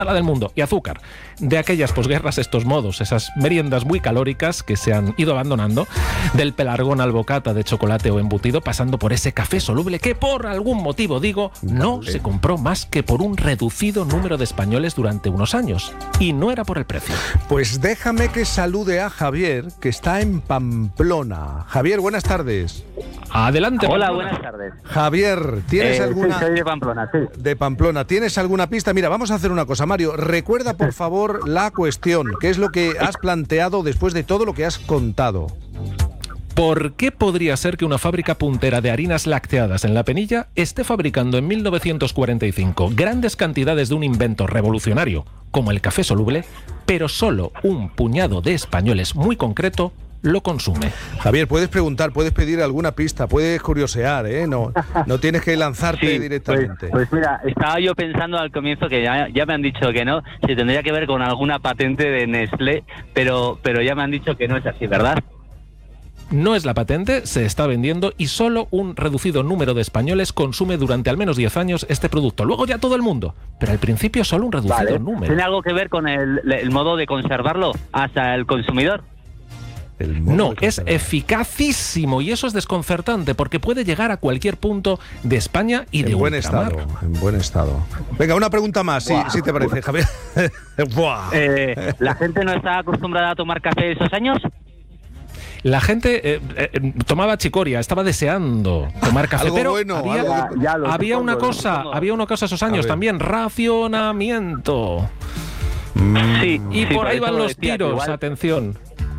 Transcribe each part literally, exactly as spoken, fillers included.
la del mundo, y azúcar. De aquellas posguerras, estos modos, esas meriendas muy calóricas que se han ido abandonando, del pelargón al bocata de chocolate o embutido, pasando por ese café soluble que por algún motivo, digo, no vale. se compró más que por un reducido número de españoles durante unos años. Y no era por el precio. Pues déjame que salude a Javier, que está en Pamplona. Javier, buenas tardes. Adelante. Hola, Pamplona. buenas tardes. Javier, ¿tienes Eh, alguna... sí, soy de Pamplona, sí. De Pamplona, ¿tienes alguna pista? Mira, vamos a hacer una cosa, Mario. Recuerda, por favor, la cuestión. ¿Qué es lo que has planteado después de todo lo que has contado? ¿Por qué podría ser que una fábrica puntera de harinas lácteadas en La Penilla esté fabricando en mil novecientos cuarenta y cinco grandes cantidades de un invento revolucionario, como el café soluble, pero solo un puñado de españoles muy concreto lo consume? Javier, puedes preguntar, puedes pedir alguna pista, puedes curiosear, ¿eh? No, no tienes que lanzarte Sí, directamente. Pues, pues mira, estaba yo pensando al comienzo que ya, ya me han dicho que no, si tendría que ver con alguna patente de Nestlé, pero, pero ya me han dicho que no es así, ¿verdad? No es la patente, se está vendiendo y solo un reducido número de españoles consume durante al menos diez años este producto. Luego ya todo el mundo, pero al principio solo un reducido Vale. número. ¿Tiene algo que ver con el, el modo de conservarlo hasta el consumidor? El modo No, de es conservar. eficacísimo y eso es desconcertante porque puede llegar a cualquier punto de España y de En buen ultramar. estado, en buen estado. Venga, una pregunta más, si, si te parece, Javier. Buah. Eh, ¿La gente no está acostumbrada a tomar café esos años? La gente eh, eh, tomaba chicoria, estaba deseando tomar café, Algo pero bueno, había, algo- Ya, ya lo había supongo, una lo cosa, supongo. había una cosa esos A años ver. también, racionamiento. Sí. Y sí, por ahí eso van lo los decía, que tiros, igual- atención.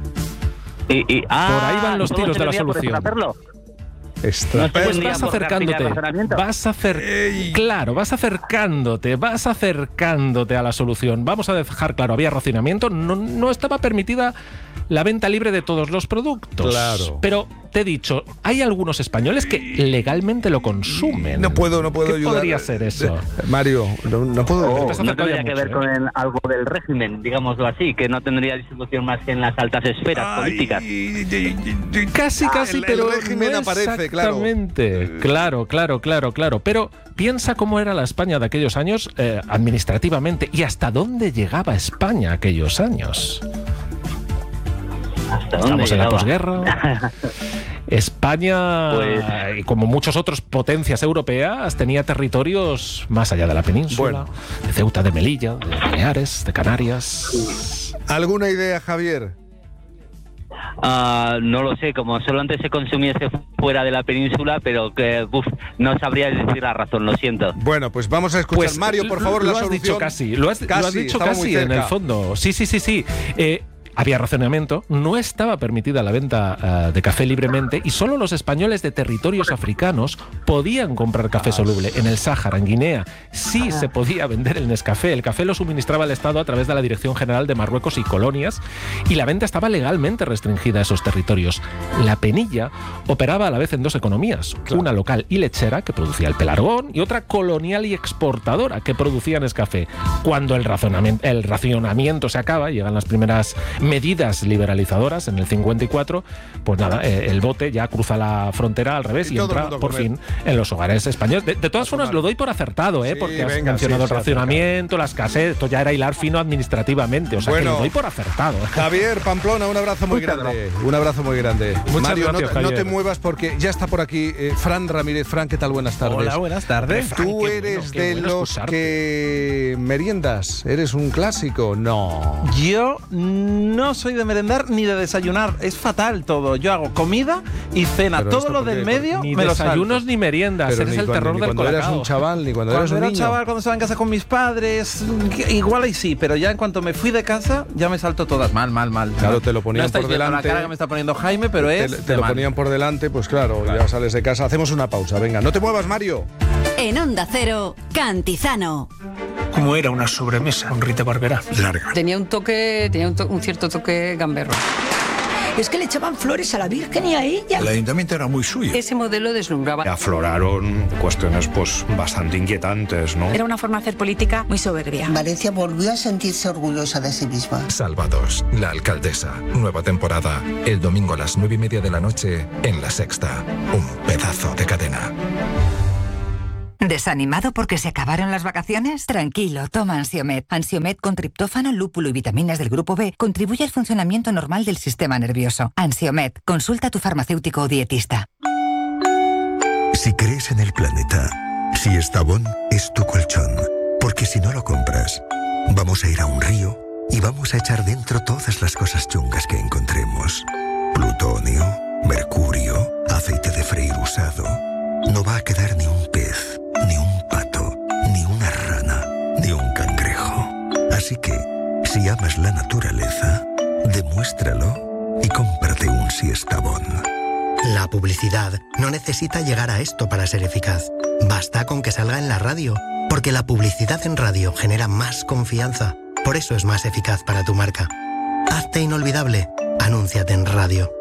Y, y- ah, Por ahí van los solo tiros de la servía por solución. extraperlo. Extra- No se Pues Buen día vas por acercándote, cartilla de razonamiento. vas acer... claro, vas acercándote, vas acercándote a la solución. Vamos a dejar claro, había racionamiento, no, no estaba permitida la venta libre de todos los productos. Claro. Pero te he dicho, hay algunos españoles que legalmente lo consumen. No puedo, no puedo ¿Qué ayudar. podría ser eso? Mario, no, no puedo. Oh, Te has no acercado ya tendría que mucho, ver ¿eh? con el- algo del régimen, digámoslo así, que no tendría distribución más que en las altas esferas políticas. Casi, Ah, casi, el- el pero régimen no aparece, claro. exactamente. Claro, claro, claro, claro. Pero piensa cómo era la España de aquellos años eh, administrativamente y hasta dónde llegaba España aquellos años. ¿Hasta dónde Estamos en la llegaba? posguerra. España, Pues- y como muchas otras potencias europeas, tenía territorios más allá de la península, Bueno. de Ceuta, de Melilla, de Baleares, de Canarias. ¿Alguna idea, Javier? Ah, no lo sé, como solo antes se consumiese fuera de la península, pero que uf, no sabría decir la razón, lo siento. Bueno, pues vamos a escuchar. Pues, Mario, por favor, lo la has solución. dicho casi, lo has, lo has Casi, dicho estamos muy casi en cerca. el fondo. Sí, sí, sí, sí. Eh, había racionamiento, no estaba permitida la venta uh, de café libremente y solo los españoles de territorios africanos podían comprar café soluble. En el Sáhara, en Guinea, sí se podía vender el Nescafé. El café lo suministraba el Estado a través de la Dirección General de Marruecos y Colonias y la venta estaba legalmente restringida a esos territorios. La Penilla operaba a la vez en dos economías, Claro. una local y lechera que producía el pelargón y otra colonial y exportadora que producía Nescafé. Cuando el racionamiento, el racionamiento se acaba, llegan las primeras medidas liberalizadoras en el cincuenta y cuatro, pues nada, eh, el bote ya cruza la frontera al revés Y y, todo el entra mundo a por comer. fin en los hogares españoles. De, de todas A formas, tomar. lo doy por acertado, ¿eh? Sí, porque has venga, mencionado sí, el se racionamiento, la escasez, esto ya era hilar fino administrativamente, o sea Bueno. que lo doy por acertado. Javier, Pamplona, un abrazo muy Muchas grande. Un abrazo muy grande. Muchas Mario, no gracias, te- no, te Javier. muevas porque ya está por aquí eh, Fran Ramírez. Fran, ¿qué tal? Buenas tardes. Hola, buenas tardes. Fran, Tú qué eres bueno, qué de bueno los escucharte. que meriendas. ¿Eres un clásico? No. Yo no soy de merendar ni de desayunar. Es fatal todo. Yo hago comida y cena. Pero Todo esto lo por qué? del medio Ni me lo desayunos salto. ni meriendas, Pero eres ni el cuando, terror ni del cuando eras colacao. un chaval, ni cuando, Cuando eras un era un niño. chaval, cuando estaba en casa con mis padres, igual ahí sí, pero ya en cuanto me fui de casa, ya me salto todas. Mal, mal, mal. Claro, te lo ponían no estáis por viendo delante. la cara que me está poniendo Jaime, pero Te, es te de lo mal. ponían por delante, pues claro, ya sales de casa. Hacemos una pausa, venga. No te muevas, Mario. En Onda Cero, Cantizano. Como era una sobremesa con Rita Barberá. Larga. Tenía un toque, tenía un, to- un cierto toque gamberro. Es que le echaban flores a la Virgen y a ella. El ayuntamiento era muy suyo. Ese modelo deslumbraba. Afloraron cuestiones pues bastante inquietantes, ¿no? Era una forma de hacer política muy soberbia. Valencia volvió a sentirse orgullosa de sí misma. Salvados, la alcaldesa. Nueva temporada. El domingo a las nueve y media de la noche en La Sexta. Un pedazo de cadena. ¿Desanimado porque se acabaron las vacaciones? Tranquilo, toma Ansiomed. Ansiomed con triptófano, lúpulo y vitaminas del grupo B contribuye al funcionamiento normal del sistema nervioso. Ansiomed, consulta a tu farmacéutico o dietista. Si crees en el planeta, Siestabón es tu colchón. Porque si no lo compras, vamos a ir a un río y vamos a echar dentro todas las cosas chungas que encontremos. Plutonio, mercurio, aceite de freír usado. No va a quedar ni un pez, ni un pato, ni una rana, ni un cangrejo. Así que, si amas la naturaleza, demuéstralo y cómprate un Siestabón. La publicidad no necesita llegar a esto para ser eficaz. Basta con que salga en la radio, porque la publicidad en radio genera más confianza. Por eso es más eficaz para tu marca. Hazte inolvidable. Anúnciate en radio.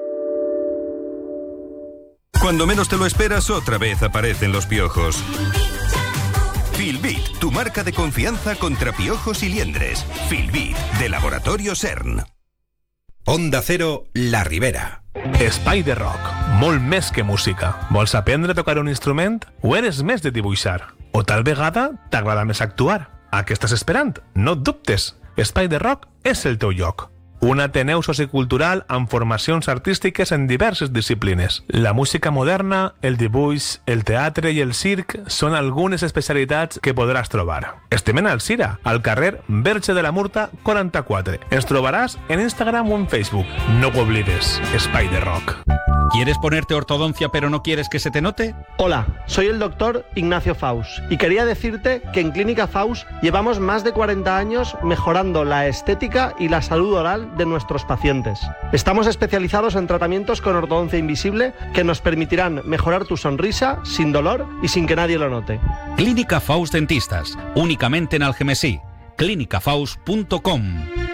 Cuando menos te lo esperas, otra vez aparecen los piojos. Filbit, tu marca de confianza contra piojos y liendres. Filbit, de Laboratorio CERN. Onda Cero, La Ribera. Spider Rock, molt més que música. Vols aprendre a tocar un instrument? O eres més de dibuixar? O tal vegada t'agrada més actuar? A què estàs esperant? No et dubtes. Spider Rock és el teu lloc. Un ateneu sociocultural amb formacions artístiques en diverses disciplines. La música moderna, el dibuix, el teatre i el circ són algunes especialitats que podràs trobar. Estem en Alzira, al carrer Verge de la Murta quaranta-quatre. Ens trobaràs en Instagram o en Facebook. No ho oblides, Spider Rock. ¿Quieres ponerte ortodoncia pero no quieres que se te note? Hola, soy el doctor Ignacio Faus y quería decirte que en Clínica Faus llevamos más de cuarenta años mejorando la estética y la salud oral de nuestros pacientes. Estamos especializados en tratamientos con ortodoncia invisible que nos permitirán mejorar tu sonrisa sin dolor y sin que nadie lo note. Clínica Faus Dentistas, únicamente en Algemesí. clínica faus punto com.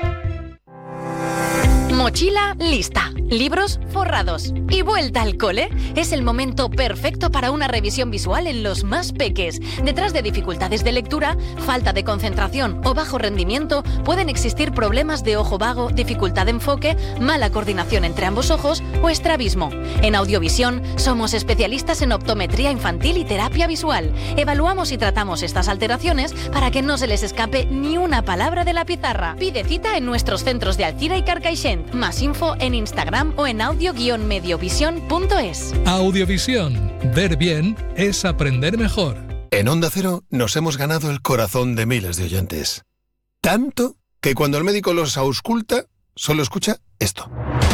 Mochila lista, libros forrados y vuelta al cole. Es el momento perfecto para una revisión visual en los más peques. Detrás de dificultades de lectura, falta de concentración o bajo rendimiento, pueden existir problemas de ojo vago, dificultad de enfoque, mala coordinación entre ambos ojos o estrabismo. En Audiovisión somos especialistas en optometría infantil y terapia visual. Evaluamos y tratamos estas alteraciones para que no se les escape ni una palabra de la pizarra. Pide cita en nuestros centros de Alzira y Carcaixent. Más info en Instagram o en audio guion mediovisión punto es. Audiovisión. Ver bien es aprender mejor. En Onda Cero nos hemos ganado el corazón de miles de oyentes. Tanto que cuando el médico los ausculta, solo escucha esto.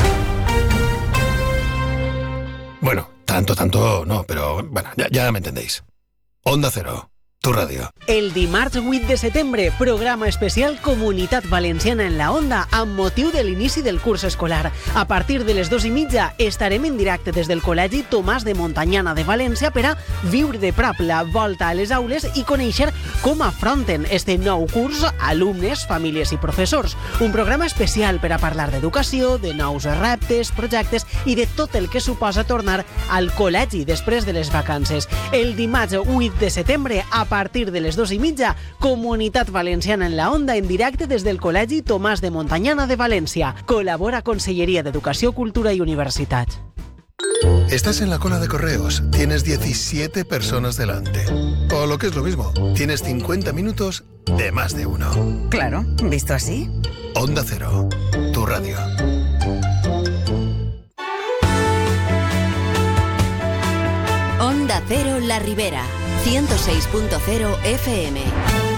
Bueno, tanto, tanto no, pero bueno, ya, ya me entendéis. Onda Cero, tu radio. El dimarts vuit de setembre, programa especial Comunitat Valenciana en la Onda amb motiu de l'inici del curs escolar. A partir de les dos i mitja estarem en directe des del Col·legi Tomàs de Montanyana de València per a viure de prop la volta a les aules i conèixer com afronten este nou curs alumnes, famílies i professors. Un programa especial per a parlar d'educació, de nous reptes, projectes i de tot el que suposa tornar al col·legi després de les vacances. El dimarts vuit de setembre, a partir de les dos i mitja, Comunitat Valenciana en la Onda en directe des del Col·legi Tomàs de Montanyana de València. Col·labora Conselleria d'Educació, Cultura y Universitats. Estás en la cola de correos, tienes diecisiete personas delante. O lo que es lo mismo, tienes cincuenta minutos de más de uno. Claro, visto así. Onda Cero, tu radio. Onda Cero La Ribera, ciento seis punto cero F M.